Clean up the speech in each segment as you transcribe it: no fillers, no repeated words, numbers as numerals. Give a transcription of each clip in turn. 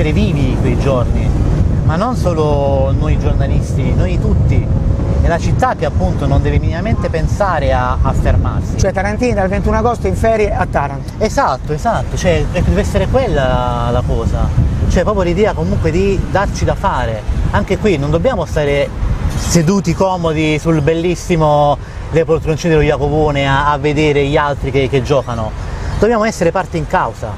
rendere vivi quei giorni, ma non solo noi giornalisti, noi tutti. È la città che appunto non deve minimamente pensare a fermarsi. Cioè Tarantini dal 21 agosto in ferie a Taranto. Esatto, cioè deve essere quella la cosa, cioè proprio l'idea comunque di darci da fare. Anche qui non dobbiamo stare seduti comodi sul bellissimo le poltroncine dello Jacopone a vedere gli altri che giocano, dobbiamo essere parte in causa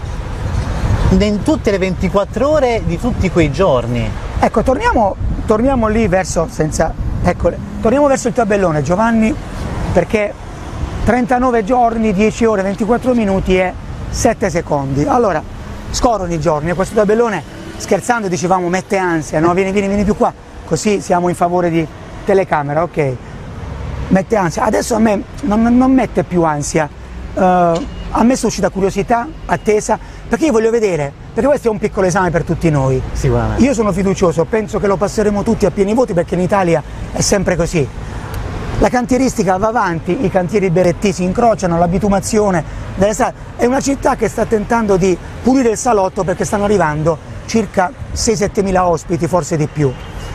in tutte le 24 ore di tutti quei giorni. Ecco, torniamo lì verso, torniamo verso il tabellone, Giovanni, perché 39 giorni, 10 ore, 24 minuti e 7 secondi. Allora, scorrono i giorni e questo tabellone, scherzando, dicevamo mette ansia, no? Vieni più qua, così siamo in favore di telecamera, ok? Mette ansia. Adesso a me non mette più ansia, a me suscita curiosità, attesa, perché io voglio vedere, perché questo è un piccolo esame per tutti noi. Sicuramente. Io sono fiducioso, penso che lo passeremo tutti a pieni voti perché in Italia è sempre così. La cantieristica va avanti, i cantieri Beretti si incrociano, la bitumazione delle strade. È una città che sta tentando di pulire il salotto perché stanno arrivando circa 6-7 mila ospiti, forse di più.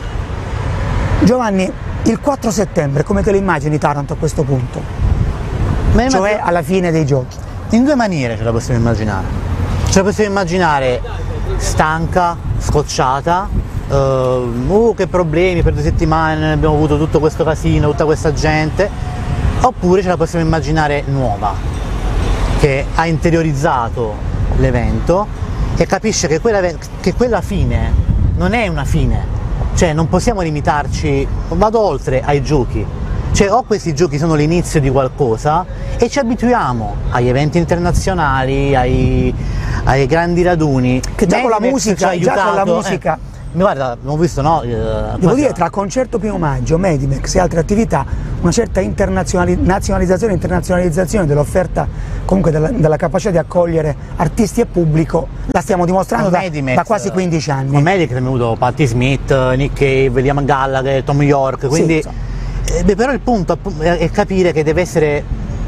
Giovanni, il 4 settembre, come te lo immagini Taranto a questo punto? Cioè alla fine dei giochi? In due maniere ce la possiamo immaginare. Ce la possiamo immaginare stanca, scocciata, che problemi, per 2 settimane abbiamo avuto tutto questo casino, tutta questa gente, oppure ce la possiamo immaginare nuova, che ha interiorizzato l'evento e capisce che quella fine non è una fine, cioè non possiamo limitarci, vado oltre ai giochi. Cioè o questi giochi sono l'inizio di qualcosa e ci abituiamo agli eventi internazionali, ai grandi raduni. Che già con la musica, guarda, abbiamo visto, no? Devo dire, tra concerto primo maggio, Medimex e altre attività, una certa nazionalizzazione e internazionalizzazione dell'offerta, comunque della capacità di accogliere artisti e pubblico, la stiamo dimostrando da quasi 15 anni. Con Medimex è venuto Patti Smith, Nick Cave, Liam Gallagher, Tom York, quindi... Sì, però il punto è capire che deve essere,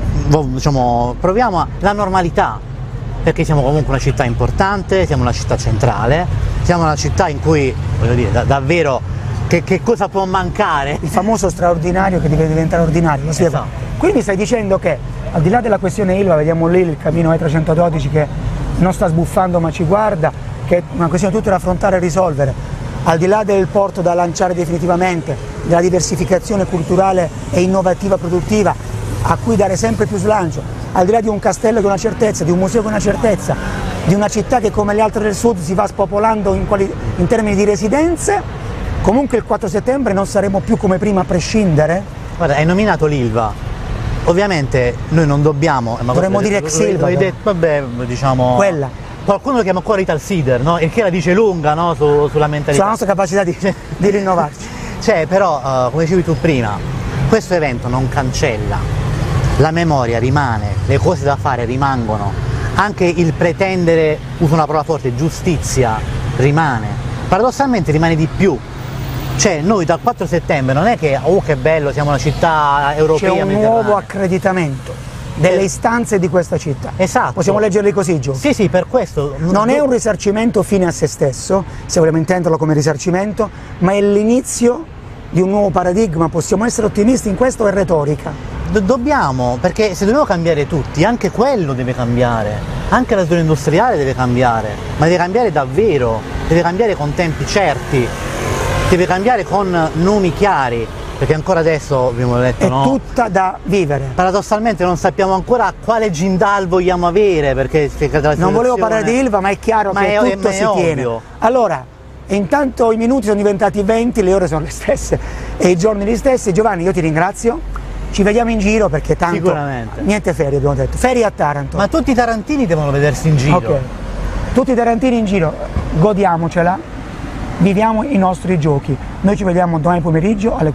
diciamo, proviamo la normalità, perché siamo comunque una città importante, siamo una città centrale, siamo una città in cui, voglio dire, davvero, che cosa può mancare? Il famoso straordinario che deve diventare ordinario. Esatto. Quindi stai dicendo che, al di là della questione Ilva, vediamo lì il cammino E312 che non sta sbuffando ma ci guarda, che è una questione tutta da affrontare e risolvere. Al di là del porto da lanciare definitivamente, della diversificazione culturale e innovativa produttiva a cui dare sempre più slancio, al di là di un castello che è una certezza, di un museo che è una certezza, di una città che come le altre del sud si va spopolando in termini di residenze, comunque il 4 settembre non saremo più come prima a prescindere. Guarda, hai nominato l'Ilva, ovviamente noi non dobbiamo... Dovremmo dire ex Ilva. Vabbè, diciamo... Quella. Qualcuno lo chiama ancora Ital Cider, no? Il che la dice lunga, no? Sulla mentalità. Sulla nostra capacità di rinnovarci. Cioè, però, come dicevi tu prima, questo evento non cancella, la memoria rimane, le cose da fare rimangono, anche il pretendere, uso una parola forte, giustizia, rimane. Paradossalmente rimane di più. Cioè, noi dal 4 settembre non è che, oh che bello, siamo una città europea. C'è un nuovo accreditamento delle istanze di questa città. Esatto. Possiamo leggerli così, Gio? Sì, sì, per questo. Non è un risarcimento fine a se stesso, se vogliamo intenderlo come risarcimento, ma è l'inizio di un nuovo paradigma. Possiamo essere ottimisti in questo o è retorica? Dobbiamo, perché se dobbiamo cambiare tutti, anche quello deve cambiare, anche la zona industriale deve cambiare, ma deve cambiare davvero, deve cambiare con tempi certi, deve cambiare con nomi chiari. Perché ancora adesso abbiamo detto è no? Tutta da vivere. Paradossalmente non sappiamo ancora quale Jindal vogliamo avere, perché non volevo parlare di Ilva, ma è chiaro che tutto si tiene. Allora, intanto i minuti sono diventati 20, le ore sono le stesse e i giorni gli stessi. Giovanni, io ti ringrazio. Ci vediamo in giro perché tanto sicuramente. Niente ferie, abbiamo detto. Ferie a Taranto. Ma tutti i tarantini devono vedersi in giro. Ok. Tutti i tarantini in giro, godiamocela. Viviamo i nostri giochi. Noi ci vediamo domani pomeriggio alle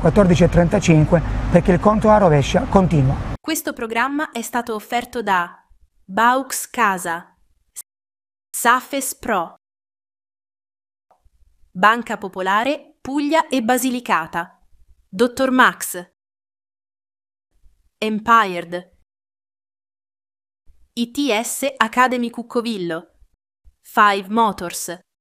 14:35 perché il conto alla rovescia continua. Questo programma è stato offerto da Baux Casa, Safes Pro, Banca Popolare Puglia e Basilicata, Dottor Max, Empired, ITS Academy Cuccovillo, Five Motors.